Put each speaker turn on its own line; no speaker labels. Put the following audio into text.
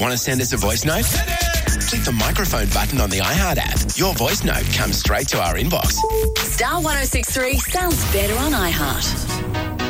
Want to send us a voice note? Click the microphone button on the iHeart app. Your voice note comes straight to our inbox.
Star 106.3 sounds better on iHeart.